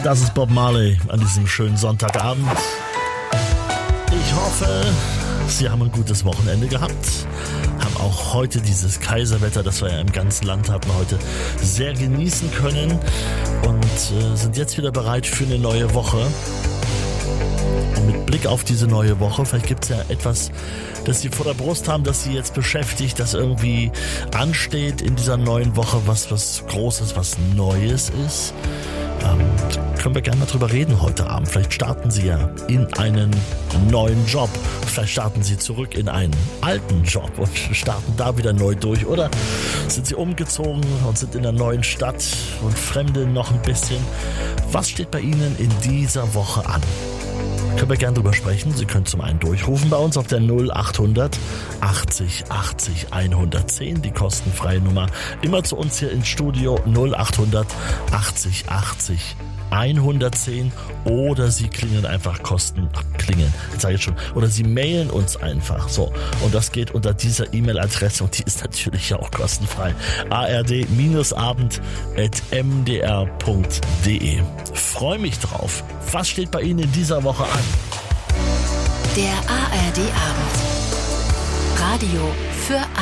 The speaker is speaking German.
Das ist Bob Marley an diesem schönen Sonntagabend. Ich hoffe, Sie haben ein gutes Wochenende gehabt, haben auch heute dieses Kaiserwetter, das wir ja im ganzen Land hatten, heute sehr genießen können und sind jetzt wieder bereit für eine neue Woche. Und mit Blick auf diese neue Woche, vielleicht gibt es ja etwas, das Sie vor der Brust haben, das Sie jetzt beschäftigt, das irgendwie ansteht in dieser neuen Woche, was Großes, was Neues ist. Können wir gerne mal drüber reden heute Abend. Vielleicht starten Sie ja in einen neuen Job. Vielleicht starten Sie zurück in einen alten Job und starten da wieder neu durch. Oder sind Sie umgezogen und sind in einer neuen Stadt und fremdeln noch ein bisschen. Was steht bei Ihnen in dieser Woche an? Können wir gerne drüber sprechen. Sie können zum einen durchrufen bei uns auf der 0800 80 80 110, die kostenfreie Nummer. Immer zu uns hier ins Studio 0800 80 80 110 oder Sie klingeln einfach jetzt sage ich schon, oder Sie mailen uns einfach. So, und das geht unter dieser E-Mail-Adresse und die ist natürlich ja auch kostenfrei. ard-abend@mdr.de. Freue mich drauf. Was steht bei Ihnen in dieser Woche an? Der ARD Abend. Radio für